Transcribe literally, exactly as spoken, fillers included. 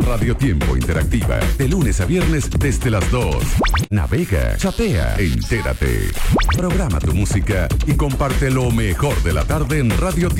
Radio Tiempo Interactiva, de lunes a viernes desde las dos. Navega, chatea, entérate. Programa tu música y comparte lo mejor de la tarde en Radio Tiempo.